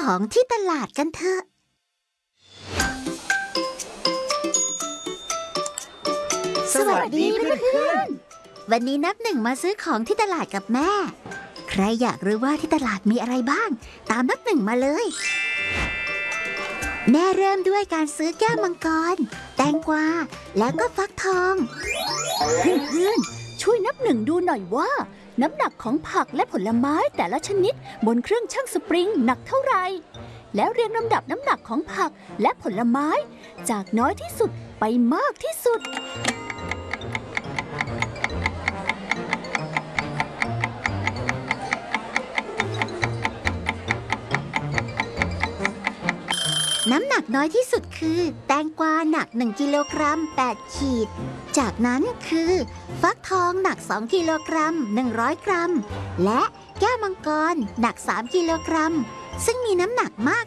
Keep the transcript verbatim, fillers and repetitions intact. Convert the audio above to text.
ของที่ตลาดกันเถอะสวัสดีเพื่อนๆวันนี้นับหนึ่งมาซื้อของที่ตลาดกับแม่ใครอยากรู้ว่าที่ตลาดมีอะไรบ้างตามนับหนึ่งมาเลยแม่เริ่มด้วยการซื้อแก้วมังกรแตงกวาแล้วก็ฟักทองเพื่อนๆช่วยนับหนึ่งดูหน่อยว่าน้ำหนักของผักและผลไม้แต่ละชนิดบนเครื่องชั่งสปริงหนักเท่าไหร่แล้วเรียงลำดับน้ำหนักของผักและผลไม้จากน้อยที่สุดไปมากที่สุดน้ำหนักน้อยที่สุดคือแตงกวาหนักหนึ่งกิโลกรัมแปดขีดจากนั้นคือฟักทองหนักสองกิโลกรัมหนึ่งร้อยกรัมและแก้วมังกรหนักสามกิโลกรัมซึ่งมีน้ำหนักมาก